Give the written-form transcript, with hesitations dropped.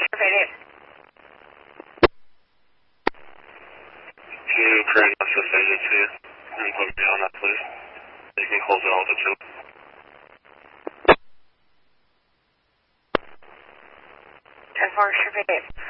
survey. Can you create a sustain it to you and put me on that, please? You can close it all to 2. 10-4 survey.